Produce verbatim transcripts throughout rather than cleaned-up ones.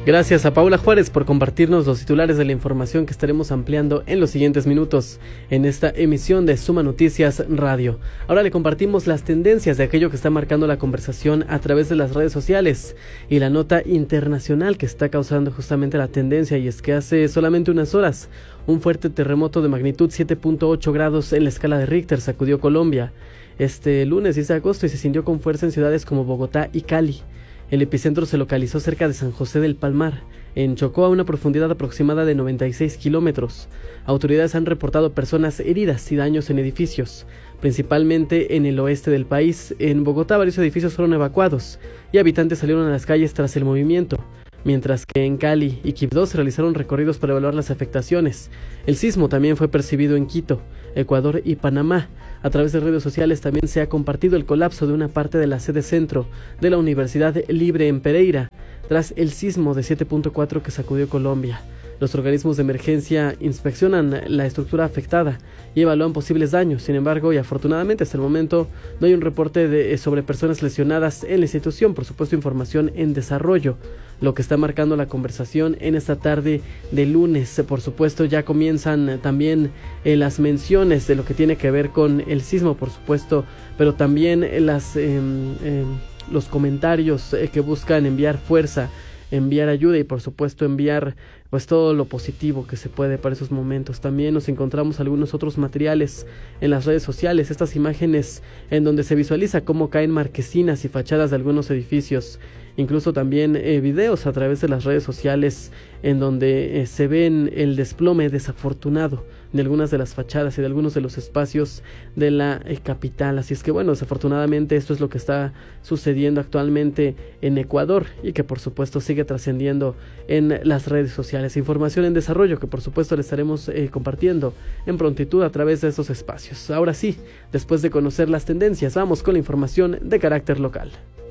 Gracias a Paula Juárez por compartirnos los titulares de la información que estaremos ampliando en los siguientes minutos en esta emisión de Suma Noticias Radio. Ahora le compartimos las tendencias de aquello que está marcando la conversación a través de las redes sociales y la nota internacional que está causando justamente la tendencia, y es que hace solamente unas horas un fuerte terremoto de magnitud siete punto ocho grados en la escala de Richter sacudió Colombia este lunes diez de agosto y se sintió con fuerza en ciudades como Bogotá y Cali. El epicentro se localizó cerca de San José del Palmar, en Chocó, a una profundidad aproximada de noventa y seis kilómetros. Autoridades han reportado personas heridas y daños en edificios, principalmente en el oeste del país. En Bogotá varios edificios fueron evacuados y habitantes salieron a las calles tras el movimiento, mientras que en Cali y Quibdó se realizaron recorridos para evaluar las afectaciones. El sismo también fue percibido en Quito, Ecuador y Panamá. A través de redes sociales también se ha compartido el colapso de una parte de la sede centro de la Universidad Libre en Pereira, tras el sismo de siete punto cuatro que sacudió Colombia. Los organismos de emergencia inspeccionan la estructura afectada y evalúan posibles daños. Sin embargo, y afortunadamente hasta el momento, no hay un reporte de, sobre personas lesionadas en la institución. Por supuesto, información en desarrollo, lo que está marcando la conversación en esta tarde de lunes. Por supuesto, ya comienzan también eh, las menciones de lo que tiene que ver con el sismo, por supuesto, pero también las, eh, eh, los comentarios eh, que buscan enviar fuerza, enviar ayuda y por supuesto enviar pues todo lo positivo que se puede para esos momentos. También nos encontramos algunos otros materiales en las redes sociales, estas imágenes en donde se visualiza cómo caen marquesinas y fachadas de algunos edificios, incluso también eh, videos a través de las redes sociales en donde eh, se ven el desplome desafortunado de algunas de las fachadas y de algunos de los espacios de la eh, capital. Así es que bueno, desafortunadamente esto es lo que está sucediendo actualmente en Ecuador y que por supuesto sigue trascendiendo en las redes sociales. Información en desarrollo que por supuesto le estaremos eh, compartiendo en prontitud a través de estos espacios. Ahora sí, después de conocer las tendencias, vamos con la información de carácter local.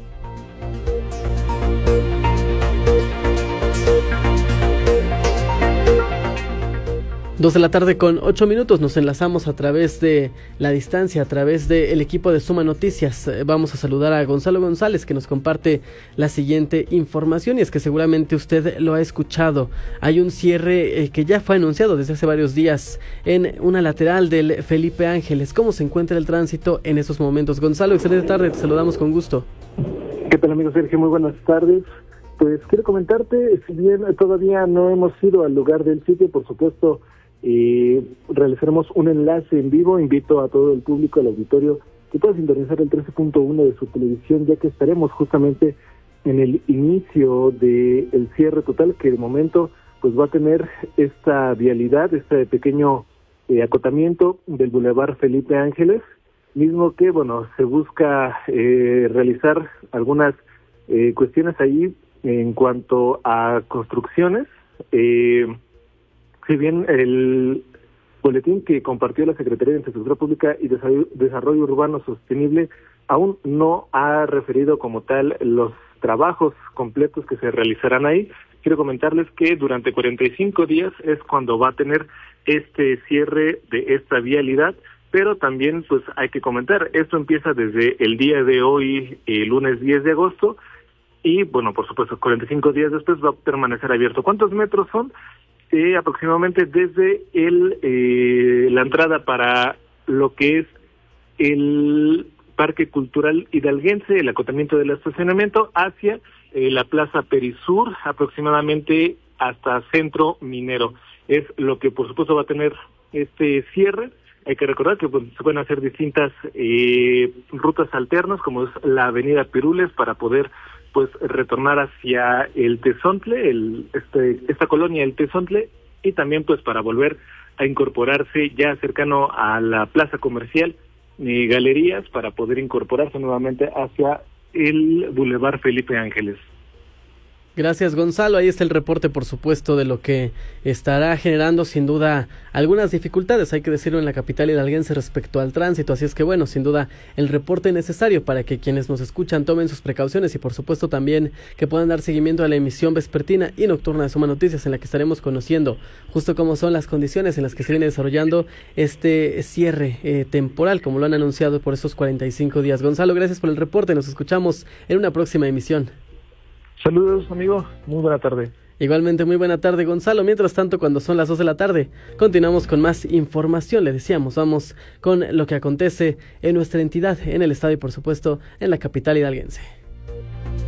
Dos de la tarde con ocho minutos, nos enlazamos a través de la distancia, a través del equipo de Suma Noticias. Vamos a saludar a Gonzalo González, que nos comparte la siguiente información, y es que seguramente usted lo ha escuchado. Hay un cierre eh, que ya fue anunciado desde hace varios días en una lateral del Felipe Ángeles. ¿Cómo se encuentra el tránsito en estos momentos? Gonzalo, excelente tarde, te saludamos con gusto. ¿Qué tal, amigo Sergio? Muy buenas tardes. Pues quiero comentarte, si bien todavía no hemos ido al lugar del sitio, por supuesto, Eh, realizaremos un enlace en vivo. Invito a todo el público, al auditorio, que pueda sintonizar el trece punto uno de su televisión, ya que estaremos justamente en el inicio del cierre total, que de momento pues va a tener esta vialidad, este pequeño eh, acotamiento del Boulevard Felipe Ángeles, mismo que bueno se busca eh, realizar algunas eh, cuestiones ahí en cuanto a construcciones. eh, Si bien el boletín que compartió la Secretaría de Infraestructura Pública y Desarrollo Urbano Sostenible aún no ha referido como tal los trabajos completos que se realizarán ahí, quiero comentarles que durante cuarenta y cinco días es cuando va a tener este cierre de esta vialidad, pero también pues hay que comentar, esto empieza desde el día de hoy, el lunes diez de agosto, y bueno, por supuesto, cuarenta y cinco días después va a permanecer abierto. ¿Cuántos metros son? Eh, aproximadamente desde el eh, la entrada para lo que es el Parque Cultural Hidalguense, el acotamiento del estacionamiento, hacia eh, la Plaza Perisur, aproximadamente hasta Centro Minero. Es lo que por supuesto va a tener este cierre. Hay que recordar que pues, se pueden hacer distintas eh, rutas alternas, como es la Avenida Pirules, para poder pues retornar hacia el Tezontle, el, este, esta colonia el Tezontle, y también pues para volver a incorporarse ya cercano a la plaza comercial, eh, galerías, para poder incorporarse nuevamente hacia el Boulevard Felipe Ángeles. Gracias, Gonzalo. Ahí está el reporte, por supuesto, de lo que estará generando sin duda algunas dificultades, hay que decirlo, en la capital hidalguense respecto al tránsito. Así es que bueno, sin duda el reporte necesario para que quienes nos escuchan tomen sus precauciones y por supuesto también que puedan dar seguimiento a la emisión vespertina y nocturna de Suma Noticias, en la que estaremos conociendo justo cómo son las condiciones en las que se viene desarrollando este cierre eh, temporal, como lo han anunciado por estos cuarenta y cinco días. Gonzalo, gracias por el reporte. Nos escuchamos en una próxima emisión. Saludos, amigo. Muy buena tarde. Igualmente, muy buena tarde, Gonzalo. Mientras tanto, cuando son las dos de la tarde, continuamos con más información. Le decíamos, vamos con lo que acontece en nuestra entidad, en el estado y, por supuesto, en la capital hidalguense.